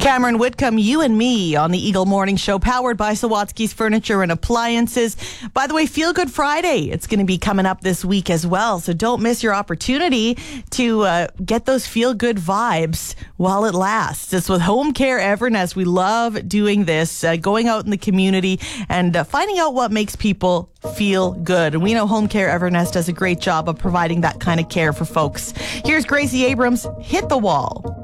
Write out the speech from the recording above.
Cameron Whitcomb, you and me on the Eagle Morning Show, powered by Sawatsky's Furniture and Appliances. By the way, Feel Good Friday, it's going to be coming up this week as well, so don't miss your opportunity to get those feel-good vibes while it lasts. It's with Home Care Evernest. We love doing this, going out in the community and finding out what makes people feel good. And we know Home Care Evernest does a great job of providing that kind of care for folks. Here's Gracie Abrams, Hit the Wall.